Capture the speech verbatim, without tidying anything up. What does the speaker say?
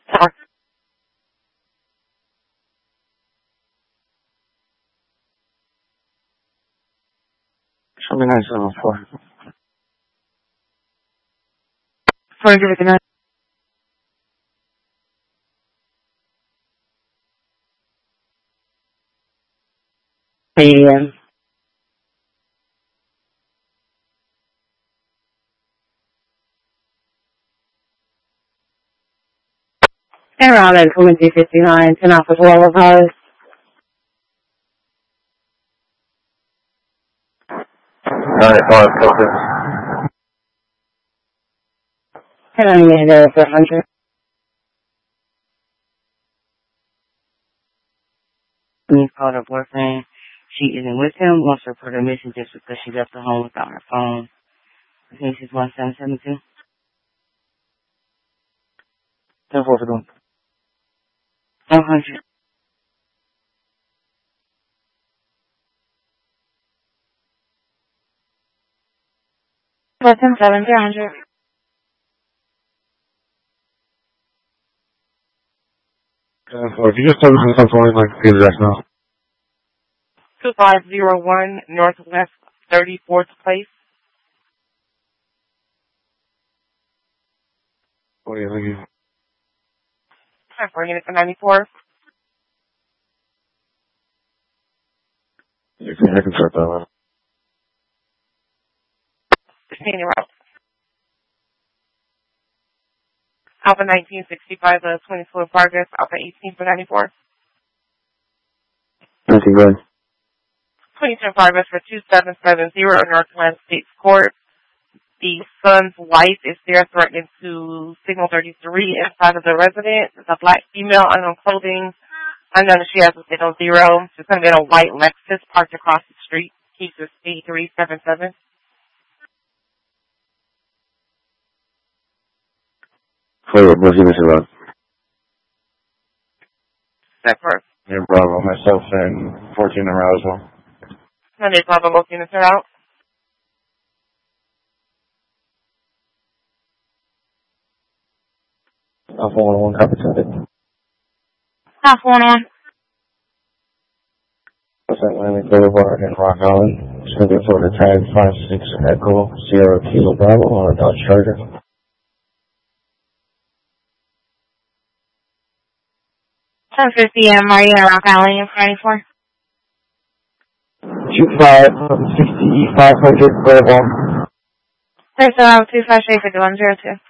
Sorry. Show me nine seven four. four hundred fifty-nine. A.M. Around at twenty fifty-nine, ten off of Roller House. Alright, five, focus. ten on the there for one hundred. He called her boyfriend. She isn't with him. Wants to report her missing just because she left the home without her phone. I think she's one seven seven two. ten four for them. one hundred. ten seven three hundred. ten four. If you just tell me the phone, like, the address now. two five zero one Northwest thirty-fourth Place. What do you think? Time for unit for ninety-four. You can, I can start that one. Sixteen route. Alpha nineteen sixty-five, the twenty-two of Vargas, Alpha eighteen for ninety-four. Nothing good. twenty-two of Vargas for two seven seven zero Northland States Court. The son's wife is there threatening to signal thirty-three inside of the residence. It's a black female, unknown clothing. Unknown if she has a signal zero. She's going to be in a white Lexus parked across the street. Cases eight three seven seven. Forward, what's your mission about? Separate. Yeah, Bravo, myself, and fourteen arousal. Monday, Bravo, both units are out. Alpha one one, copy to Alpha one one. What's that Landing Boulevard in Rock Island? Scheduled for the tag five six Echo Sierra Kilo Bravo on a Dodge Charger. ten fifty M, are you in Rock Island, unit ninety-four? two five sixty five hundred Boulevard. There's a two five eight fifty one zero two.